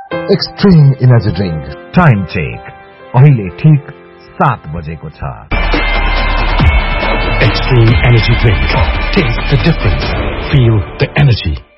Extreme energy drink time check अहिले ठीक 7 बजेको छ। Extreme Energy Drink. Taste the difference. Feel the energy.